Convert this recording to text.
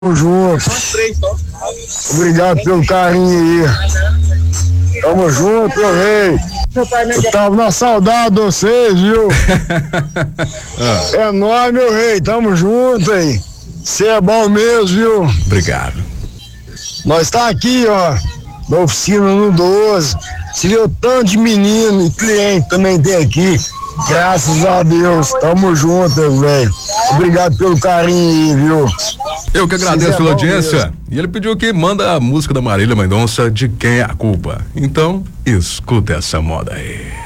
Tamo junto. Obrigado pelo carinho aí. Tamo junto, meu rei. Eu tava na saudade de vocês, viu? É nóis, meu rei. Tamo junto aí. Você é bom mesmo, viu? Obrigado. Nós tá aqui, ó, na oficina no 12. Se viu tanto de menino e cliente também tem aqui. Graças a Deus. Tamo junto, velho. Obrigado pelo carinho aí, viu? Eu que agradeço pela audiência. E ele pediu que manda a música da Marília Mendonça, De Quem é a Culpa. Então, escuta essa moda aí.